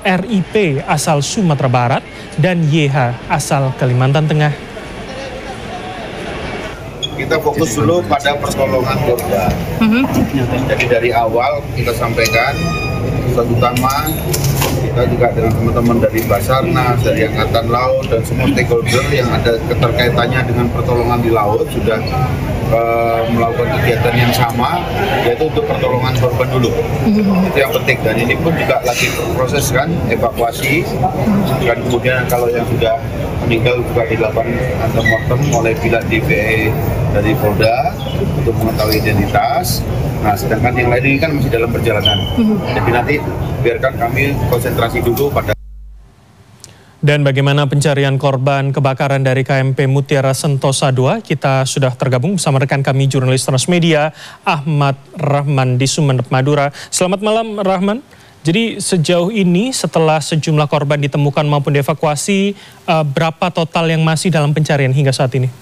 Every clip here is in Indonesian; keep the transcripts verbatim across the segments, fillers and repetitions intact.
R I P asal Sumatera Barat, dan Y H asal Kalimantan Tengah. Kita fokus dulu pada pertolongan korban. Mm-hmm. Jadi dari awal kita sampaikan, terutama kita juga dengan teman-teman dari Basarnas, dari Angkatan Laut, dan semua stakeholder yang ada keterkaitannya dengan pertolongan di laut sudah uh, melakukan kegiatan yang sama, yaitu untuk pertolongan korban dulu. Mm-hmm. Itu yang penting, dan ini pun juga lagi proses kan, evakuasi, dan kemudian kalau yang sudah meninggal juga dilakukan antemortem oleh pihak D V E dari Polda untuk mengetahui identitas. Nah, sedangkan yang lain ini kan masih dalam perjalanan. Mm-hmm. Jadi nanti biarkan kami konsentrasi dulu pada. Dan bagaimana pencarian korban kebakaran dari K M P Mutiara Sentosa dua? Kita sudah tergabung bersama rekan kami jurnalis Transmedia Ahmad Rahman di Sumeneb, Madura. Selamat malam, Rahman. Jadi sejauh ini setelah sejumlah korban ditemukan maupun dievakuasi, uh, berapa total yang masih dalam pencarian hingga saat ini?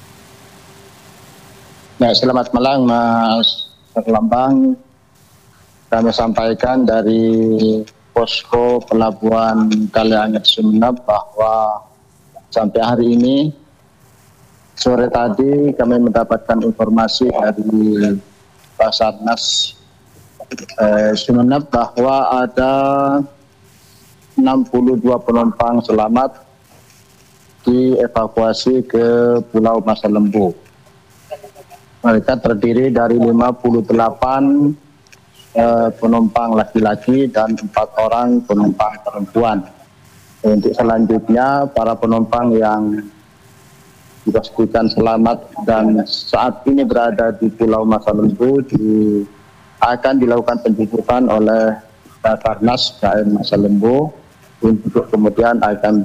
Ya, selamat malam Mas Terlambang. Kami sampaikan dari posko pelabuhan Kalianget Sumeneb bahwa sampai hari ini sore tadi kami mendapatkan informasi dari Basarnas eh, Sumeneb bahwa ada enam puluh dua penumpang selamat dievakuasi ke Pulau Masa Lembu. Mereka terdiri dari lima puluh delapan eh, penumpang laki-laki dan empat orang penumpang perempuan. Untuk selanjutnya, para penumpang yang dipastikan selamat dan saat ini berada di Pulau Masa Lembu di, akan dilakukan penjemputan oleh Basarnas K M Masa Lembu untuk kemudian akan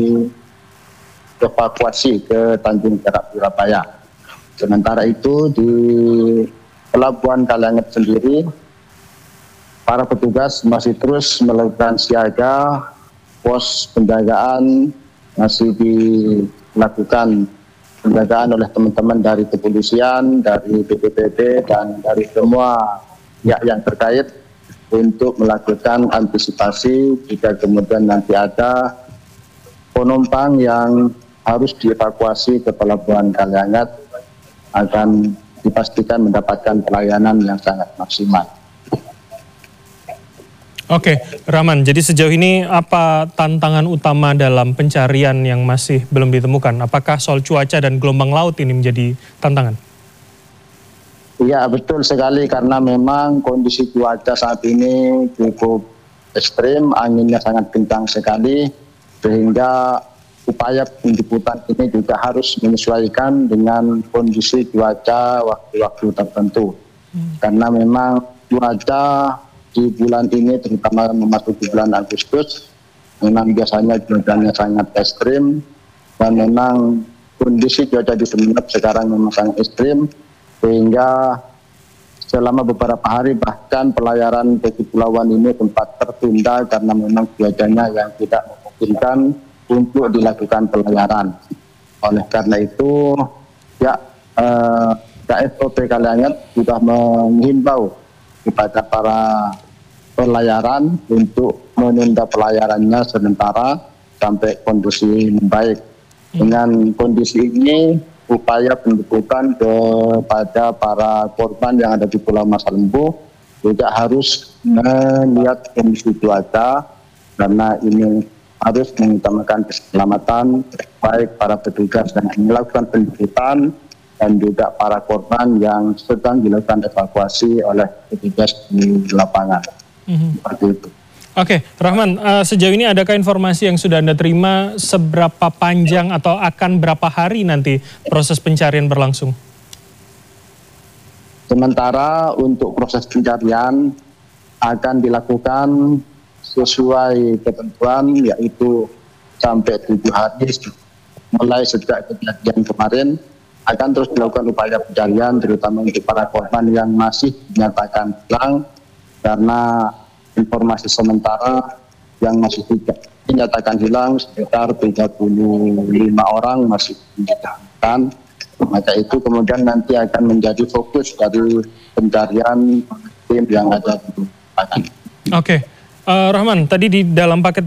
dievakuasi ke Tanjung Perak, Surabaya. Sementara itu di Pelabuhan Kalianget sendiri, para petugas masih terus melakukan siaga, pos penjagaan masih dilakukan penjagaan oleh teman-teman dari kepolisian, dari B P P B, dan dari semua pihak yang terkait untuk melakukan antisipasi jika kemudian nanti ada penumpang yang harus dievakuasi ke Pelabuhan Kalianget akan dipastikan mendapatkan pelayanan yang sangat maksimal. Oke, Rahman, jadi sejauh ini apa tantangan utama dalam pencarian yang masih belum ditemukan? Apakah soal cuaca dan gelombang laut ini menjadi tantangan? Iya, betul sekali, karena memang kondisi cuaca saat ini cukup ekstrim, anginnya sangat kencang sekali, sehingga upaya penjemputan ini juga harus menyesuaikan dengan kondisi cuaca waktu-waktu tertentu. Hmm. Karena memang cuaca di bulan ini, terutama memasuki bulan Agustus, memang biasanya cuacanya sangat ekstrim, dan memang kondisi cuaca di Sumeneb sekarang memang sangat ekstrim, sehingga selama beberapa hari bahkan pelayaran ke kepulauan ini sempat tertunda karena memang cuacanya yang tidak memungkinkan untuk dilakukan pelayaran. Oleh karena itu, ya eh, K S O P Kalianget sudah menghimbau kepada para pelayaran untuk menunda pelayarannya sementara sampai kondisi membaik. Dengan kondisi ini, upaya penjemputan kepada para korban yang ada di Pulau Masa Lembu juga harus melihat kondisi cuaca, karena ini harus mengutamakan keselamatan baik para petugas yang melakukan penjemputan dan juga para korban yang sedang dilakukan evakuasi oleh petugas di lapangan. Mm-hmm. Seperti itu. Oke, Rahman, uh, sejauh ini adakah informasi yang sudah Anda terima seberapa panjang atau akan berapa hari nanti proses pencarian berlangsung? Sementara untuk proses pencarian akan dilakukan sesuai ketentuan, yaitu sampai tujuh hari mulai sejak kejadian kemarin akan terus dilakukan upaya pencarian, terutama untuk para korban yang masih dinyatakan hilang, karena informasi sementara yang masih tidak dinyatakan hilang sekitar tiga puluh lima orang masih dinyatakan. Maka itu kemudian nanti akan menjadi fokus dari pencarian tim yang ada di lapangan. Oke. Uh, Rahman, tadi di dalam paket